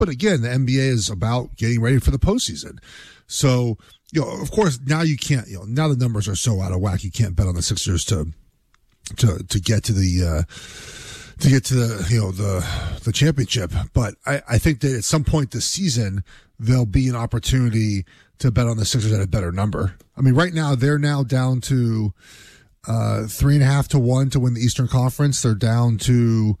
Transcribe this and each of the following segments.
But again, the NBA is about getting ready for the postseason. So, of course, now you can't, now the numbers are so out of whack, you can't bet on the Sixers to get to the the championship. But I think that at some point this season, there'll be an opportunity to bet on the Sixers at a better number. I mean, right now, they're now down to 3.5 to 1 to win the Eastern Conference. They're down to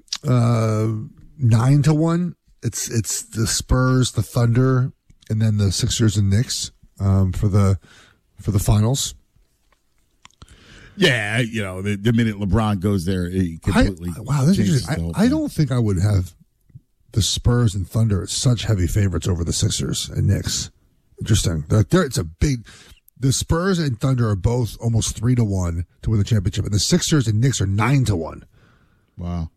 9 to 1. It's the Spurs, the Thunder, and then the Sixers and Knicks for the finals. Yeah, the minute LeBron goes there, he completely this is interesting. I don't think I would have the Spurs and Thunder as such heavy favorites over the Sixers and Knicks. Interesting. It's a big. The Spurs and Thunder are both almost 3 to 1 to win the championship, and the Sixers and Knicks are 9 to 1. Wow.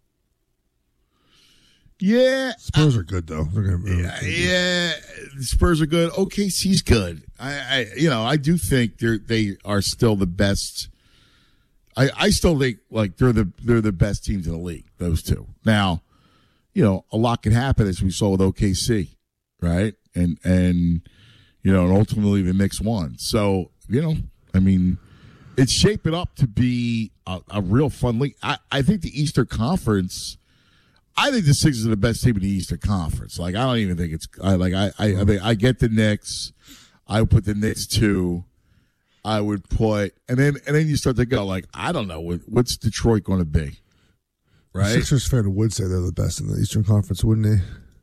Yeah, Spurs are good though. They're gonna. Yeah, the Spurs are good. OKC's good. I do think they are still the best. I still think like they're the best teams in the league. Those two. Now, a lot can happen as we saw with OKC, right? And ultimately the Knicks won. So it's shaping up to be a real fun league. I think the Eastern Conference. I think the Sixers are the best team in the Eastern Conference. Like, I don't even think it's I get the Knicks. I would put the Knicks 2. I would put and then you start to go like, I don't know what's Detroit going to be, right? The Sixers fan would say they're the best in the Eastern Conference, wouldn't they?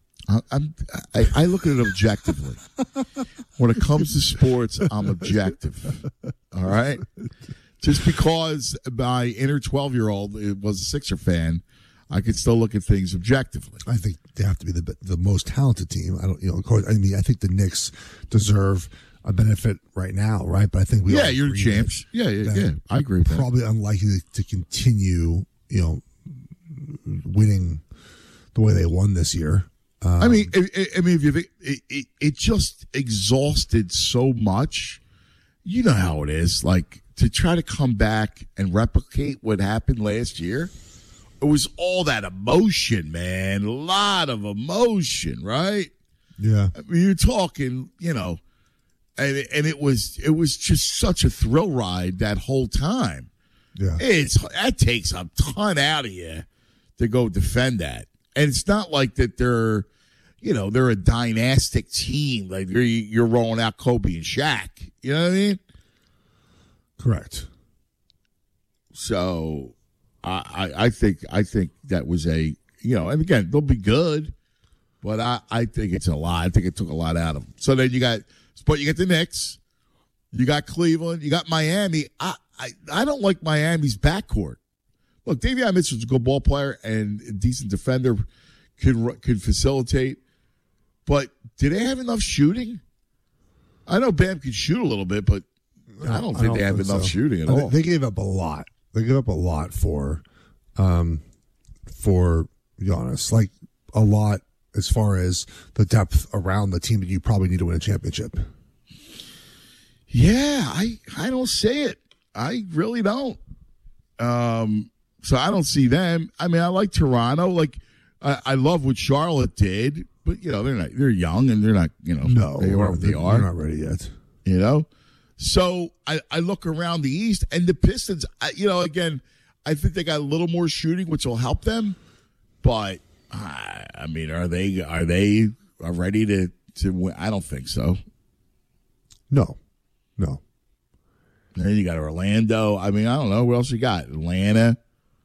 I look at it objectively. When it comes to sports, I'm objective. All right, just because my inner 12-year-old was a Sixer fan. I could still look at things objectively. I think they have to be the most talented team. Of course, I think the Knicks deserve a benefit right now, right? But I think you're the champs. Yeah. I agree with that. Probably unlikely to continue, winning the way they won this year. If you think it just exhausted so much, you know how it is. Like to try to come back and replicate what happened last year. It was all that emotion, man. A lot of emotion, right? Yeah. I mean, you're talking, and it was just such a thrill ride that whole time. Yeah. That takes a ton out of you to go defend that. And it's not like that they're a dynastic team. Like you're rolling out Kobe and Shaq. You know what I mean? Correct. So I think that was and again, they'll be good, but I think it's a lot. I think it took a lot out of them. So then you got the Knicks, you got Cleveland, you got Miami. I don't like Miami's backcourt. Look, Davion Mitchell's a good ball player and a decent defender, could facilitate, but do they have enough shooting? I know Bam can shoot a little bit, but I don't think they have enough shooting at all. They gave up a lot. They give up a lot for Giannis, like a lot as far as the depth around the team that you probably need to win a championship. Yeah, I don't see it. I really don't. So I don't see them. I mean, I like Toronto. Like I love what Charlotte did, but they're young and they're not. No, they are what they are. They're not ready yet. So I look around the East and the Pistons, again, I think they got a little more shooting, which will help them. But, are they ready to win? I don't think so. No. And then you got Orlando. I mean, I don't know. What else you got? Atlanta.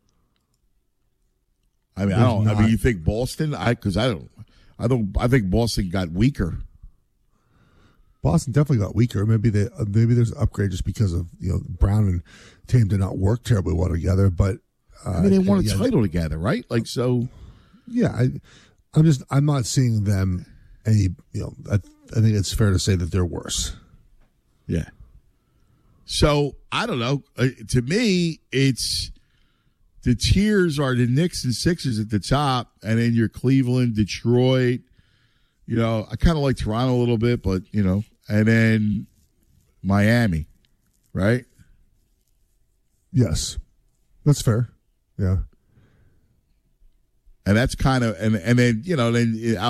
I mean, you think Boston? I think Boston got weaker. Boston definitely got weaker. Maybe there's an upgrade just because of Brown and Tatum did not work terribly well together. But they won a title together, right? Like so. Yeah, I'm not seeing them any. I think it's fair to say that they're worse. Yeah. So I don't know. To me, it's the tiers are the Knicks and Sixers at the top, and then your Cleveland, Detroit. I kind of like Toronto a little bit, but, and then Miami, right? Yes. That's fair. Yeah. and that's kind of and then then